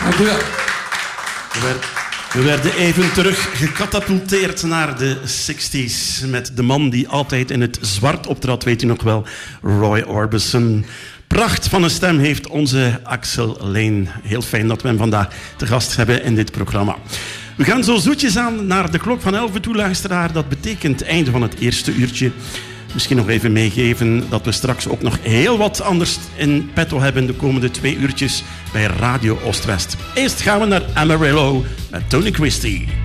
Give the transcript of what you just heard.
Dank u wel. We werden even terug gecatapulteerd naar de 60s met de man die altijd in het zwart optrad, weet u nog wel, Roy Orbison. Pracht van een stem heeft onze Axel Lane. Heel fijn dat we hem vandaag te gast hebben in dit programma. We gaan zo zoetjes aan naar de klok van 11 toe, luisteraar. Dat betekent einde van het eerste uurtje. Misschien nog even meegeven dat we straks ook nog heel wat anders in petto hebben de komende 2 uurtjes bij Radio Oost-West. Eerst gaan we naar Amarillo met Tony Christie.